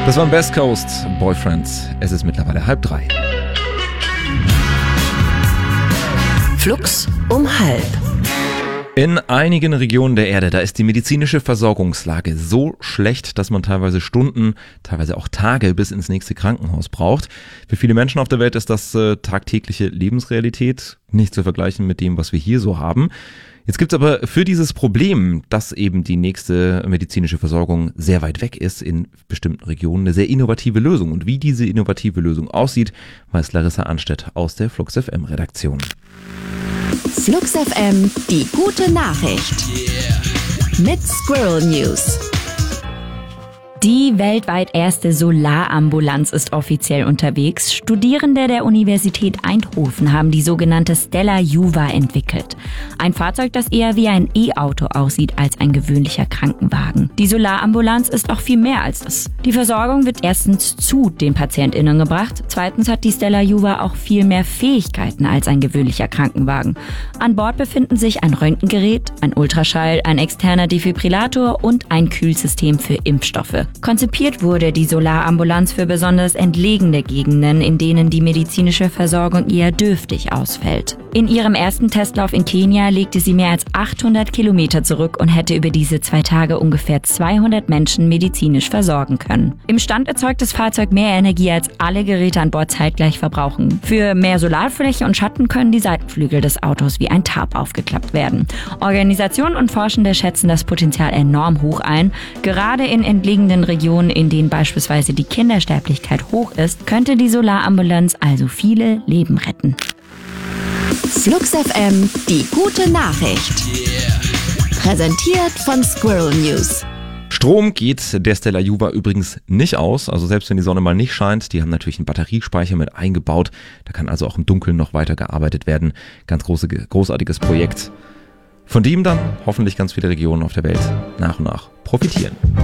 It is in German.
Das war West Coast Boyfriends. Es ist mittlerweile 2:30. Flux um 1:30. In einigen Regionen der Erde, da ist die medizinische Versorgungslage so schlecht, dass man teilweise Stunden, teilweise auch Tage bis ins nächste Krankenhaus braucht. Für viele Menschen auf der Welt ist das tagtägliche Lebensrealität, nicht zu vergleichen mit dem, was wir hier so haben. Jetzt gibt es aber für dieses Problem, dass eben die nächste medizinische Versorgung sehr weit weg ist in bestimmten Regionen, eine sehr innovative Lösung. Und wie diese innovative Lösung aussieht, weiß Larissa Anstedt aus der Flux FM Redaktion. Flux FM, die gute Nachricht. Mit Squirrel News. Die weltweit erste Solarambulanz ist offiziell unterwegs. Studierende der Universität Eindhoven haben die sogenannte Stella Juva entwickelt. Ein Fahrzeug, das eher wie ein E-Auto aussieht als ein gewöhnlicher Krankenwagen. Die Solarambulanz ist auch viel mehr als das. Die Versorgung wird erstens zu den PatientInnen gebracht. Zweitens hat die Stella Juva auch viel mehr Fähigkeiten als ein gewöhnlicher Krankenwagen. An Bord befinden sich ein Röntgengerät, ein Ultraschall, ein externer Defibrillator und ein Kühlsystem für Impfstoffe. Konzipiert wurde die Solarambulanz für besonders entlegene Gegenden, in denen die medizinische Versorgung eher dürftig ausfällt. In ihrem ersten Testlauf in Kenia legte sie mehr als 800 Kilometer zurück und hätte über diese 2 Tage ungefähr 200 Menschen medizinisch versorgen können. Im Stand erzeugt das Fahrzeug mehr Energie, als alle Geräte an Bord zeitgleich verbrauchen. Für mehr Solarfläche und Schatten können die Seitenflügel des Autos wie ein Tarp aufgeklappt werden. Organisationen und Forschende schätzen das Potenzial enorm hoch ein. Gerade in entlegenen Regionen, in denen beispielsweise die Kindersterblichkeit hoch ist, könnte die Solarambulanz also viele Leben retten. Flux FM, die gute Nachricht. Präsentiert von Squirrel News. Strom geht der Stella Juva übrigens nicht aus, also selbst wenn die Sonne mal nicht scheint, die haben natürlich einen Batteriespeicher mit eingebaut, da kann also auch im Dunkeln noch weiter gearbeitet werden. Ganz großartiges Projekt, von dem dann hoffentlich ganz viele Regionen auf der Welt nach und nach profitieren.